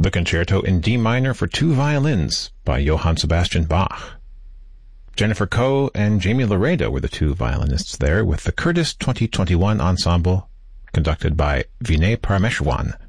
the Concerto in D minor for two violins by Johann Sebastian Bach. Jennifer Coe and Jamie Laredo were the two violinists there, with the Curtis 2021 Ensemble, conducted by Vinay Parameshwan.